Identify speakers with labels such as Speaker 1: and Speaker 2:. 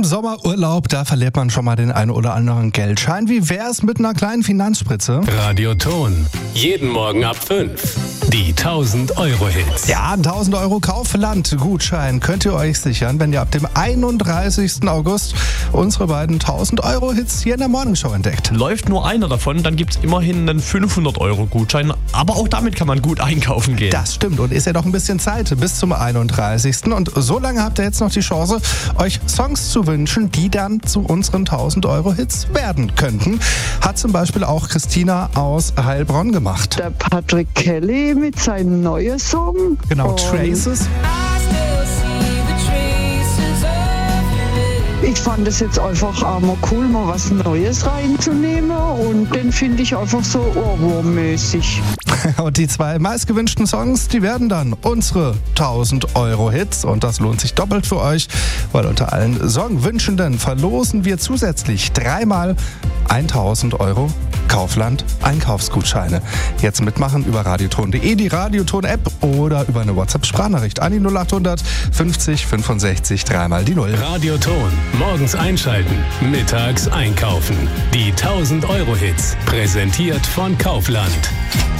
Speaker 1: Sommerurlaub, da verliert man schon mal den einen oder anderen Geldschein. Wie wär's mit einer kleinen Finanzspritze?
Speaker 2: Radioton. Jeden Morgen ab 5. Die 1000-Euro-Hits.
Speaker 1: Ja, 1000 Euro Kaufland-Gutschein könnt ihr euch sichern, wenn ihr ab dem 31. August unsere beiden 1000-Euro-Hits hier in der Morningshow entdeckt.
Speaker 3: Läuft nur einer davon, dann gibt's immerhin einen 500-Euro-Gutschein. Aber auch damit kann man gut einkaufen gehen.
Speaker 1: Das stimmt und ist ja noch ein bisschen Zeit bis zum 31. Und so lange habt ihr jetzt noch die Chance, euch Songs zu wünschen, die dann zu unseren 1000-Euro-Hits werden könnten. Hat zum Beispiel auch Christina aus Heilbronn gemacht.
Speaker 4: Der Patrick Kelly mit seinem neuen Song.
Speaker 1: Genau, Traces.
Speaker 4: Ich fand es jetzt einfach einmal cool, mal was Neues reinzunehmen und den finde ich einfach so ohrwurmmäßig.
Speaker 1: Und die zwei meistgewünschten Songs, die werden dann unsere 1000-Euro-Hits und das lohnt sich doppelt für euch, weil unter allen Songwünschenden verlosen wir zusätzlich dreimal 1000 Euro Kaufland Einkaufsgutscheine. Jetzt mitmachen über radioton.de, die Radioton-App oder über eine WhatsApp-Sprachnachricht an die 0800 50 65 3 die 0.
Speaker 2: Radioton. Morgens einschalten, mittags einkaufen. Die 1000-Euro-Hits. Präsentiert von Kaufland.